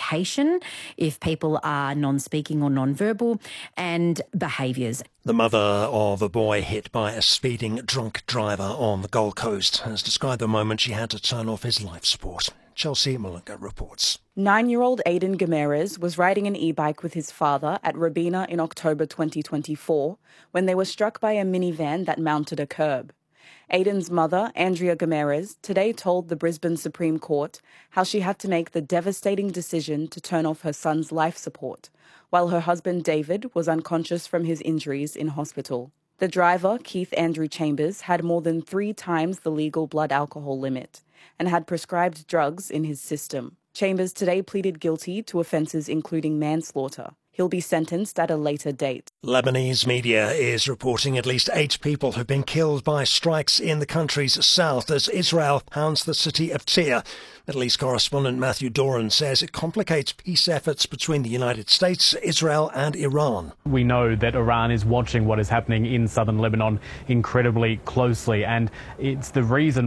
communication if people are non-speaking or non-verbal, and behaviours. The mother of a boy hit by a speeding drunk driver on the Gold Coast has described the moment she had to turn off his life support. Chelsea Malunga reports. 9-year-old Aiden Gamerez was riding an e-bike with his father at Robina in October 2024 when they were struck by a minivan that mounted a curb. Aiden's mother, Andrea Gamerez, today told the Brisbane Supreme Court how she had to make the devastating decision to turn off her son's life support, while her husband David was unconscious from his injuries in hospital. The driver, Keith Andrew Chambers, had more than 3 times the legal blood alcohol limit and had prescribed drugs in his system. Chambers today pleaded guilty to offences including manslaughter. He'll be sentenced at a later date. Lebanese media is reporting at least 8 people have been killed by strikes in the country's south as Israel pounds the city of Tyre. Middle East correspondent Matthew Doran says it complicates peace efforts between the United States, Israel and Iran. We know that Iran is watching what is happening in southern Lebanon incredibly closely, and it's the reason